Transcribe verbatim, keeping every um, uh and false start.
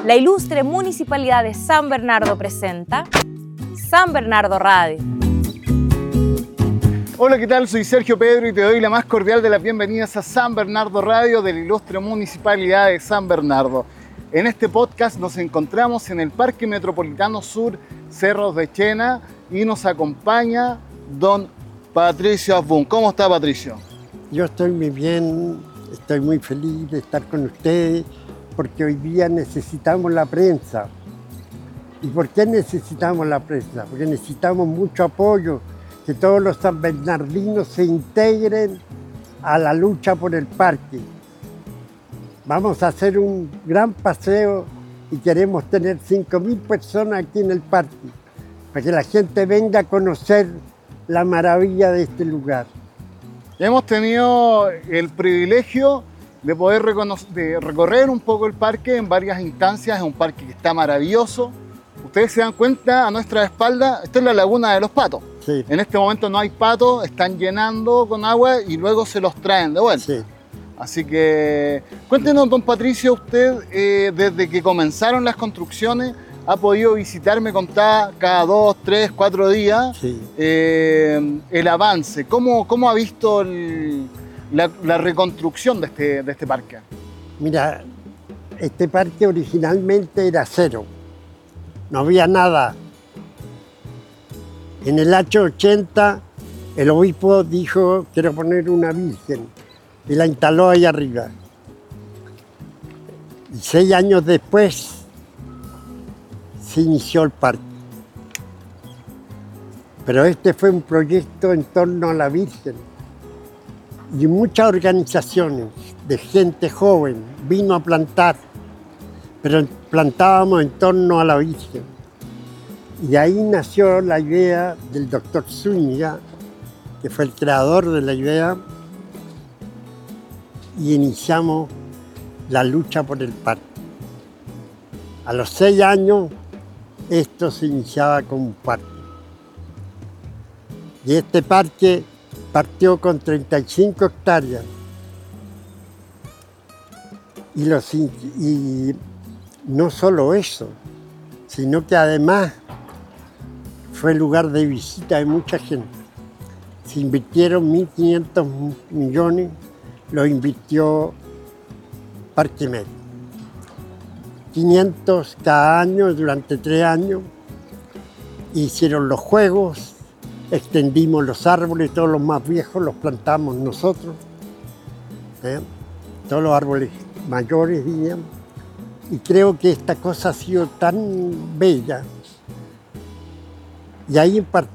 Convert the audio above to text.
La ilustre Municipalidad de San Bernardo presenta San Bernardo Radio. Hola, ¿qué tal? Soy Sergio Pedro y te doy la más cordial de las bienvenidas a San Bernardo Radio de la ilustre Municipalidad de San Bernardo. En este podcast nos encontramos en el Parque Metropolitano Sur Cerros de Chena y nos acompaña don Patricio Asbun. ¿Cómo está, Patricio? Yo estoy muy bien, estoy muy feliz de estar con ustedes porque hoy día necesitamos la prensa. ¿Y por qué necesitamos la prensa? Porque necesitamos mucho apoyo, que todos los sanbernardinos se integren a la lucha por el parque. Vamos a hacer un gran paseo y queremos tener cinco mil personas aquí en el parque, para que la gente venga a conocer la maravilla de este lugar. Hemos tenido el privilegio de poder de recorrer un poco el parque en varias instancias. Es un parque que está maravilloso. Ustedes se dan cuenta, a nuestra espalda, esta es la Laguna de los Patos. Sí. En este momento no hay patos, están llenando con agua y luego se los traen de vuelta. Sí. Así que cuéntenos, don Patricio, usted eh, desde que comenzaron las construcciones ha podido visitar, me contaba, cada dos, tres, cuatro días, Sí. eh, el avance. ¿Cómo, cómo ha visto el, la, la reconstrucción de este, de este parque? Mira, este parque originalmente era cero, no había nada. En el año ochenta el obispo dijo, quiero poner una virgen, y la instaló ahí arriba. Y seis años después se inició el parque. Pero este fue un proyecto en torno a la Virgen. Y muchas organizaciones de gente joven vino a plantar, pero plantábamos en torno a la Virgen. Y ahí nació la idea del doctor Zúñiga, que fue el creador de la idea, y iniciamos la lucha por el parque. A los seis años, esto se iniciaba como un parque. Y este parque partió con treinta y cinco hectáreas. Y, los, y no solo eso, sino que además fue lugar de visita de mucha gente. Se invirtieron mil quinientos millones, lo invirtió Parque Med. quinientos cada año durante tres años. Hicieron los juegos, extendimos los árboles, todos los más viejos los plantamos nosotros, ¿eh? Todos los árboles mayores, digamos. Y creo que esta cosa ha sido tan bella. Y ahí en